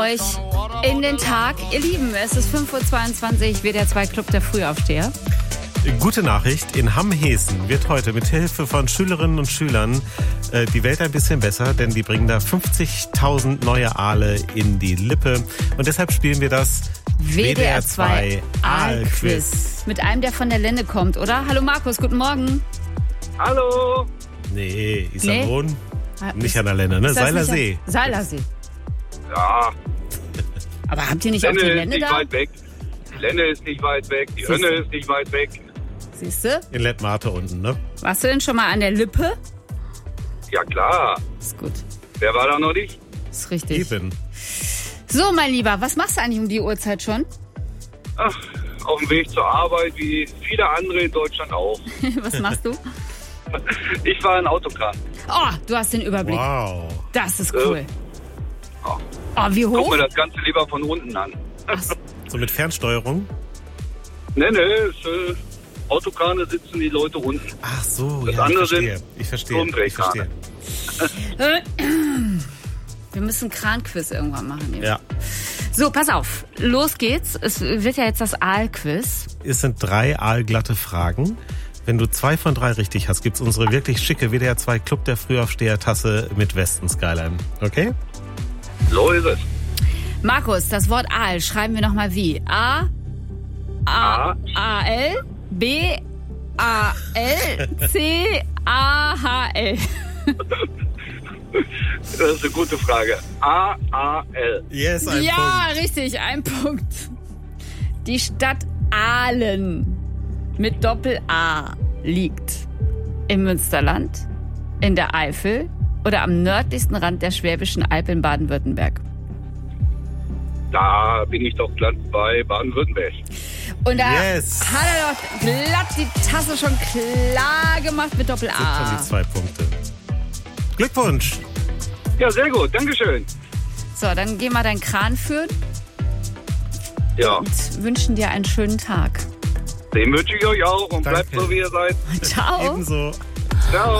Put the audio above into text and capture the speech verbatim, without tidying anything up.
euch in den Tag. Ihr Lieben, es ist fünf Uhr zweiundzwanzig, W D R zwei Club der Frühaufsteher. Gute Nachricht, in Hamm-Hessen wird heute mit Hilfe von Schülerinnen und Schülern äh, die Welt ein bisschen besser, denn die bringen da fünfzigtausend neue Aale in die Lippe. Und deshalb spielen wir das W D R zwei Aalquiz. Mit einem, der von der Lenne kommt, oder? Hallo Markus, guten Morgen. Hallo. Nee, Iserlohn, nee. Nicht an der Lenne, ne? Seilersee. Seilersee. Ja. Aber habt ihr nicht Lenne auch die ist Lenne nicht da? weit weg. Die Lenne ist nicht weit weg, die Hönne ist nicht weit weg. Siehst du? In Lettmate unten, ne? Warst du denn schon mal an der Lippe? Ja klar. Ist gut. Wer war da noch nicht? Ist richtig. Eben. So, mein Lieber, was machst du eigentlich um die Uhrzeit schon? Ach, auf dem Weg zur Arbeit, wie viele andere in Deutschland auch. Was machst du? Ich fahre in Autokran. Oh, du hast den Überblick. Wow. Das ist cool. Ja. Oh, wie Guck hoch? mir das Ganze lieber von unten an. Ach so. So mit Fernsteuerung? Ne, ne, ist, äh, Autokrane sitzen die Leute unten. Ach so, Das ja, andere ich verstehe. sind Ich verstehe. Ich verstehe. Wir müssen Kranquiz irgendwann machen. Jetzt. Ja. So, pass auf. Los geht's. Es wird ja jetzt das Aalquiz. Es sind drei aalglatte Fragen. Wenn du zwei von drei richtig hast, gibt's unsere wirklich schicke W D R zwei Club der Frühaufsteher-Tasse mit Westen-Skyline. Okay? So ist es. Markus, das Wort Aal schreiben wir nochmal wie? A, A, A, L, B, A, L, C, A, H, L. Das ist eine gute Frage. A A L. Yes, ein Ja, Punkt. richtig, ein Punkt. Die Stadt Aalen mit Doppel-A liegt im Münsterland, in der Eifel oder am nördlichsten Rand der Schwäbischen Alb in Baden-Württemberg. Da bin ich doch glatt bei Baden-Württemberg. Und da Yes. hat er doch glatt die Tasse schon klar gemacht mit Sind schon Doppel-A. die zwei Punkte. Glückwunsch. Ja, sehr gut. Dankeschön. So, dann geh mal deinen Kran führen Ja, und wünschen dir einen schönen Tag. den wünsche ich euch auch und bleibt Danke. so, wie ihr seid. Ciao. Ebenso. Ciao.